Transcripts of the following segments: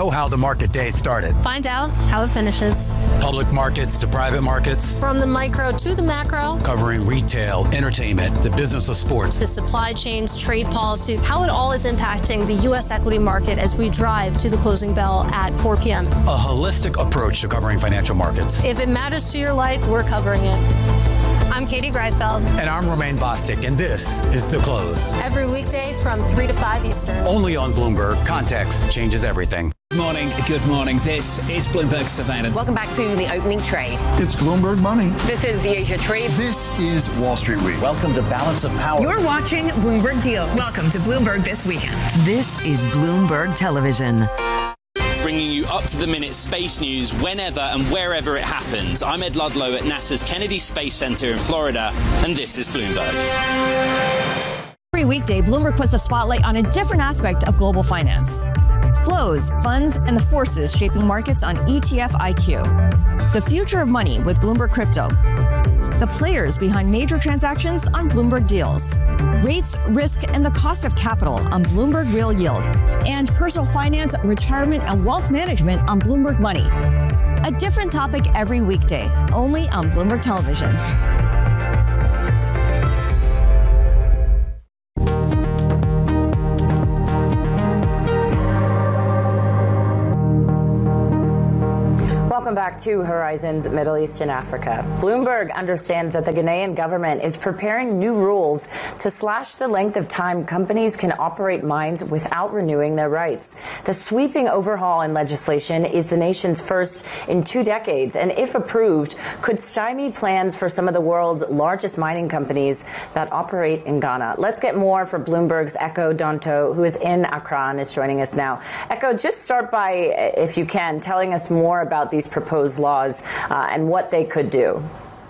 know how the market day started. Find out how it finishes. Public markets to private markets. From the micro to the macro. Covering retail, entertainment, the business of sports. The supply chains, trade policy, how it all is impacting the U.S. equity market as we drive to the closing bell at 4 p.m. A holistic approach to covering financial markets. If it matters to your life, we're covering it. I'm Katie Greifeld. And I'm Romaine Bostic, and this is The Close. Every weekday from 3 to 5 Eastern. Only on Bloomberg. Context changes everything. Good morning. This is Bloomberg Surveillance. Welcome back to the opening trade. It's Bloomberg Money. This is the Asia Trade. This is Wall Street Week. Welcome to Balance of Power. You're watching Bloomberg Deals. Welcome to Bloomberg This Weekend. This is Bloomberg Television. Bringing you up-to-the-minute space news whenever and wherever it happens. I'm Ed Ludlow at NASA's Kennedy Space Center in Florida, and this is Bloomberg. Every weekday, Bloomberg puts the spotlight on a different aspect of global finance. Flows, funds, and the forces shaping markets on ETF IQ. The future of money with Bloomberg Crypto. The players behind major transactions on Bloomberg Deals. Rates, risk, and the cost of capital on Bloomberg Real Yield. And personal finance, retirement, and wealth management on Bloomberg Money. A different topic every weekday, only on Bloomberg Television. Welcome back to Horizons Middle East and Africa. Bloomberg understands that the Ghanaian government is preparing new rules to slash the length of time companies can operate mines without renewing their rights. The sweeping overhaul in legislation is the nation's first in 2 decades, and if approved, could stymie plans for some of the world's largest mining companies that operate in Ghana. Let's get more from Bloomberg's Echo Donto, who is in Accra and is joining us now. Echo, just start by, if you can, telling us more about these proposed laws and what they could do.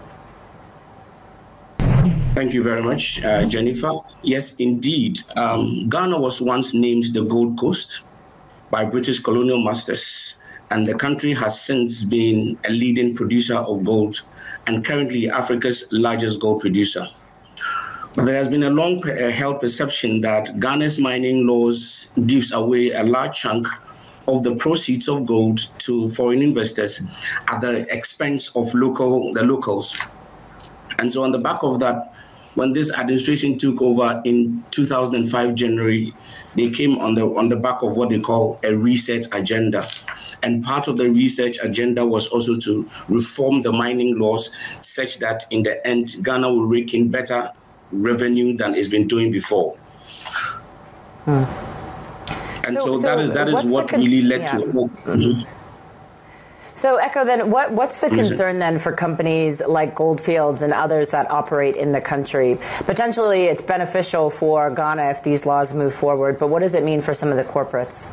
Thank you very much, Jennifer. Yes, indeed. Ghana was once named the Gold Coast by British colonial masters, and the country has since been a leading producer of gold and currently Africa's largest gold producer. But there has been a long-held perception that Ghana's mining laws gives away a large chunk of the proceeds of gold to foreign investors at the expense of the locals. And so on the back of that, when this administration took over in 2005 January, they came on the back of what they call a research agenda. And part of the research agenda was also to reform the mining laws such that in the end, Ghana will rake in better revenue than it's been doing before. And so that is what really led to. Mm-hmm. So, Echo, then what's the concern then for companies like Goldfields and others that operate in the country? Potentially, it's beneficial for Ghana if these laws move forward, but what does it mean for some of the corporates?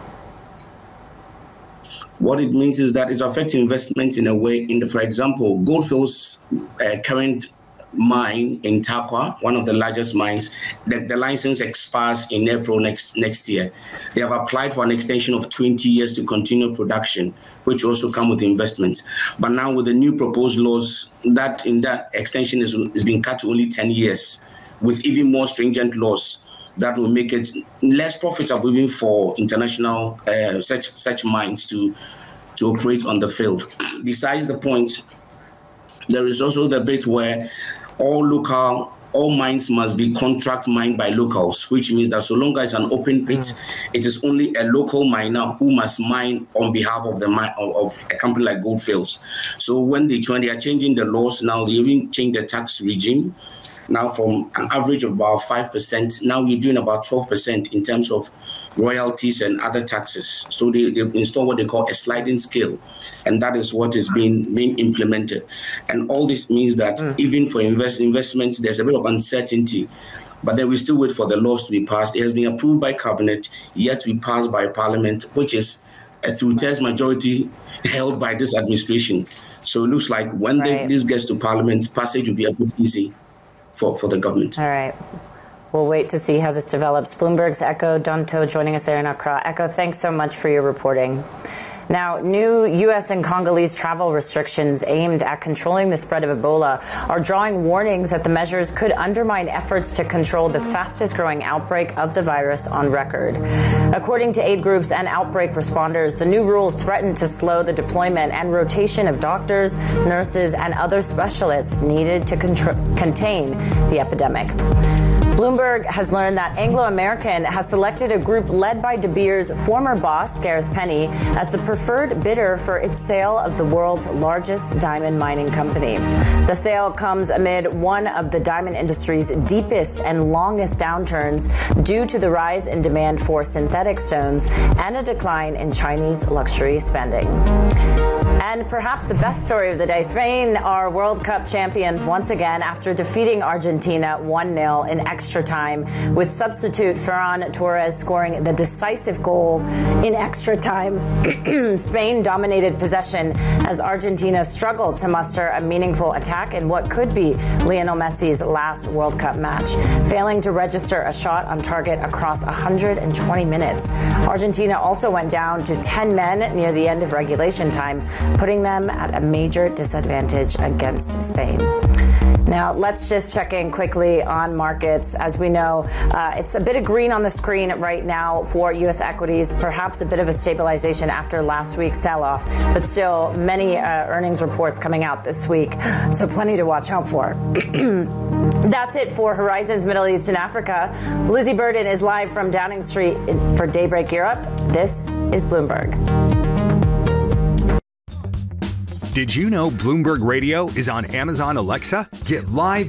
What it means is that it's affecting investments in a way. For example, Goldfields' current mine in Tarkwa, one of the largest mines, the license expires in April next year. They have applied for an extension of 20 years to continue production, which also come with investments. But now with the new proposed laws, that extension is being cut to only 10 years, with even more stringent laws that will make it less profitable even for international such mines to operate on the field. Besides the point, there is also the bit where all mines must be contract mined by locals, which means that so long as it's an open pit, it is only a local miner who must mine on behalf of of a company like Goldfields. So when they are changing the laws now, they even change the tax regime. Now from an average of about 5%, now we're doing about 12% in terms of royalties and other taxes. So they install what they call a sliding scale, and that is what is being implemented. And all this means that even for investments, there's a bit of uncertainty. But then we still wait for the laws to be passed. It has been approved by cabinet, yet to be passed by parliament, which is a two-thirds majority held by this administration. So it looks like when this gets to parliament, passage will be a bit easy for the government. All right. we'll wait to see how this develops. Bloomberg's Echo Donto joining us there in Accra. Echo, thanks so much for your reporting. Now, new U.S. and Congolese travel restrictions aimed at controlling the spread of Ebola are drawing warnings that the measures could undermine efforts to control the fastest growing outbreak of the virus on record. According to aid groups and outbreak responders, the new rules threaten to slow the deployment and rotation of doctors, nurses, and other specialists needed to contain the epidemic. Bloomberg has learned that Anglo American has selected a group led by De Beers' former boss, Gareth Penny, as the preferred bidder for its sale of the world's largest diamond mining company. The sale comes amid one of the diamond industry's deepest and longest downturns due to the rise in demand for synthetic stones and a decline in Chinese luxury spending. And perhaps the best story of the day, Spain are World Cup champions once again after defeating Argentina 1-0 in extra time, with substitute Ferran Torres scoring the decisive goal in extra time. Spain dominated possession as Argentina struggled to muster a meaningful attack in what could be Lionel Messi's last World Cup match, failing to register a shot on target across 120 minutes. Argentina also went down to 10 men near the end of regulation time, putting them at a major disadvantage against Spain. Now, let's just check in quickly on markets. As we know, it's a bit of green on the screen right now for U.S. equities, perhaps a bit of a stabilization after last week's sell-off, but still many earnings reports coming out this week, so plenty to watch out for. That's it for Horizons Middle East and Africa. Lizzie Burden is live from Downing Street for Daybreak Europe. This is Bloomberg. Did you know Bloomberg Radio is on Amazon Alexa? Get live